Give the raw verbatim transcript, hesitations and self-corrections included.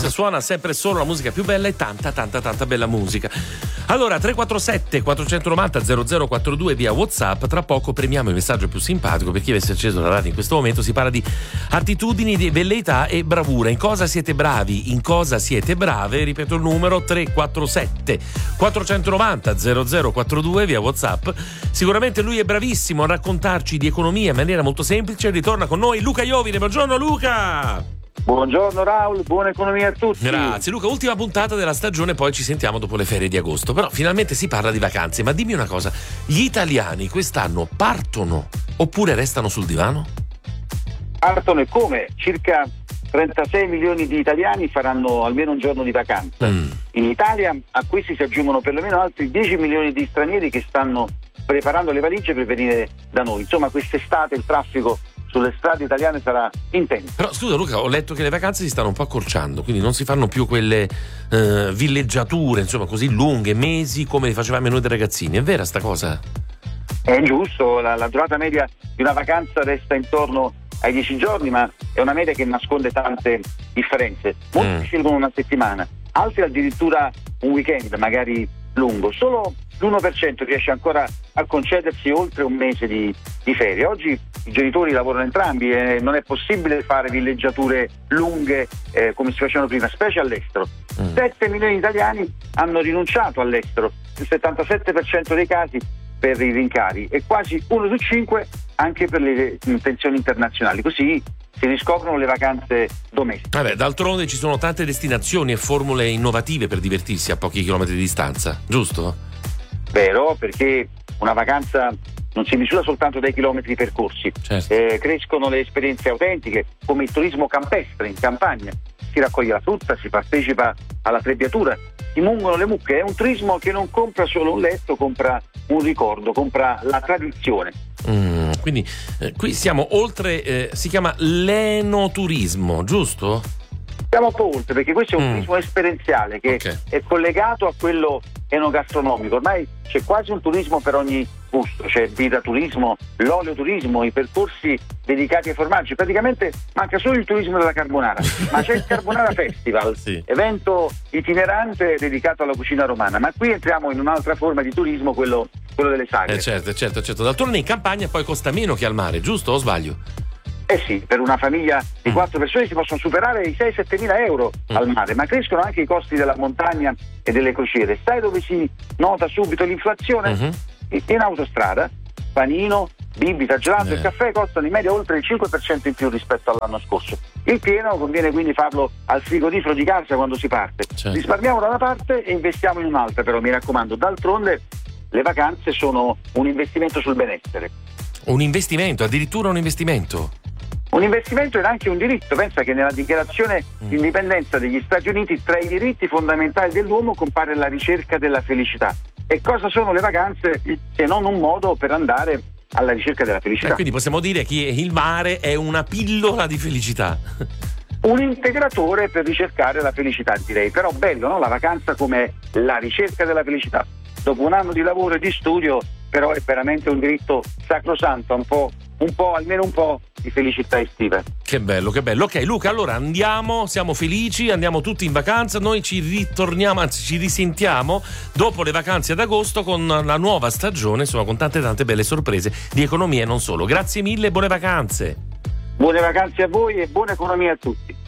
suona sempre solo la musica più bella e tanta tanta tanta bella musica. Allora tre quattro sette quattro nove zero zero zero quattro due via WhatsApp. Tra poco premiamo il messaggio più simpatico. Per chi avesse acceso la radio in questo momento si parla di attitudini, di velleità e bravura. In cosa siete bravi? In cosa siete brave? Ripeto il numero tre quattro sette quattro nove zero zero zero quattro due via WhatsApp. Sicuramente lui è bravissimo a raccontarci di economia in maniera molto semplice. Ritorna con noi Luca Iovine. Buongiorno Luca. Buongiorno Raul, buona economia a tutti. Grazie Luca, ultima puntata della stagione, poi ci sentiamo dopo le ferie di agosto. Però finalmente si parla di vacanze. Ma dimmi una cosa, gli italiani quest'anno partono oppure restano sul divano? Partono e come? Circa trentasei milioni di italiani faranno almeno un giorno di vacanza. Mm. In Italia a questi si aggiungono perlomeno altri dieci milioni di stranieri che stanno preparando le valigie per venire da noi. Insomma, quest'estate il traffico sulle strade italiane sarà intenso. Però scusa Luca, ho letto che le vacanze si stanno un po' accorciando, quindi non si fanno più quelle uh, villeggiature, insomma, così lunghe, mesi come le facevamo noi da ragazzini. È vera sta cosa? È giusto, la, la durata media di una vacanza resta intorno ai dieci giorni, ma è una media che nasconde tante differenze. Molti mm. scelgono una settimana, altri addirittura un weekend, magari lungo. Solo l'uno per cento riesce ancora a concedersi oltre un mese di, di ferie. Oggi i genitori lavorano entrambi e non è possibile fare villeggiature lunghe eh, come si facevano prima, specie all'estero. Mm. sette milioni di italiani hanno rinunciato all'estero, il settantasette per cento dei casi per i rincari e quasi uno su cinque anche per le intenzioni internazionali. Così si riscoprono le vacanze domestiche. Vabbè, d'altronde ci sono tante destinazioni e formule innovative per divertirsi a pochi chilometri di distanza, giusto? Vero, perché una vacanza non si misura soltanto dai chilometri percorsi, certo. eh, crescono le esperienze autentiche come il turismo campestre in campagna, si raccoglie la frutta, si partecipa alla trebbiatura, si mungono le mucche. È un turismo che non compra solo un letto, compra un ricordo, compra la tradizione. Mm, quindi eh, qui siamo oltre, eh, si chiama l'enoturismo, giusto? Siamo un po' oltre, perché questo è un mm. turismo esperienziale che okay. è collegato a quello enogastronomico. Ormai c'è quasi un turismo per ogni gusto, c'è il birraturismo, l'oleoturismo, i percorsi dedicati ai formaggi. Praticamente manca solo il turismo della carbonara, ma c'è il Carbonara Festival, sì. evento itinerante dedicato alla cucina romana. Ma qui entriamo in un'altra forma di turismo, quello, quello delle sagre. Eh certo, certo, certo. D'altronde in campagna poi costa meno che al mare, giusto o sbaglio? Eh sì, per una famiglia di quattro persone si possono superare i sei sette mila euro mm. al mare, ma crescono anche i costi della montagna e delle crociere. Sai dove si nota subito l'inflazione? Mm-hmm. In autostrada, panino, bibita, gelato eh. e caffè costano in media oltre il cinque per cento in più rispetto all'anno scorso. Il pieno conviene quindi farlo al frigorifero di casa quando si parte. Certo. Risparmiamo da una parte e investiamo in un'altra, però mi raccomando, d'altronde le vacanze sono un investimento sul benessere. Un investimento, addirittura un investimento? Un investimento ed anche un diritto. Pensa che nella dichiarazione di indipendenza degli Stati Uniti tra i diritti fondamentali dell'uomo compare la ricerca della felicità. E cosa sono le vacanze se non un modo per andare alla ricerca della felicità? E quindi possiamo dire che il mare è una pillola di felicità. Un integratore per ricercare la felicità, direi. Però bello, no? La vacanza come la ricerca della felicità. Dopo un anno di lavoro e di studio, però è veramente un diritto sacrosanto, un po', un po', almeno un po' di felicità estive. Che bello, che bello. Ok Luca, allora andiamo, siamo felici, andiamo tutti in vacanza, noi ci ritorniamo, anzi ci risentiamo dopo le vacanze ad agosto con la nuova stagione, insomma con tante tante belle sorprese di economia e non solo. Grazie mille e buone vacanze. Buone vacanze a voi e buona economia a tutti.